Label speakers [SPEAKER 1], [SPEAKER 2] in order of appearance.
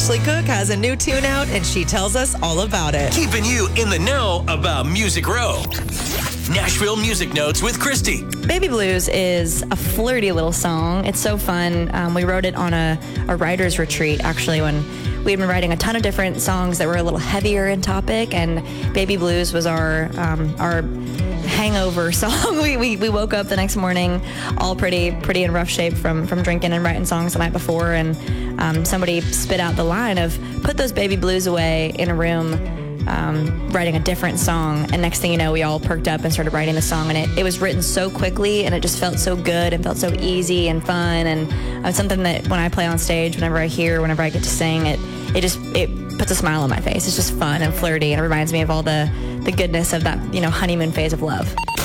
[SPEAKER 1] Ashley Cook has a new tune out, and she tells us all about it.
[SPEAKER 2] Keeping you in the know about Music Row. Nashville Music Notes with Christy.
[SPEAKER 3] Baby Blues is a flirty little song. It's so fun. We wrote it on a writer's retreat, actually, when we had been writing a ton of different songs that were a little heavier in topic, and Baby Blues was our hangover song. We woke up the next morning all pretty in rough shape from drinking and writing songs the night before, and somebody spit out the line of, put those baby blues away, in a room writing a different song. And next thing you know, we all perked up and started writing the song, and it was written so quickly, and it just felt so good and felt so easy and fun, and it's something that when I play on stage, whenever I get to sing, it puts a smile on my face. It's just fun and flirty, and it reminds me of all the goodness of that, honeymoon phase of love.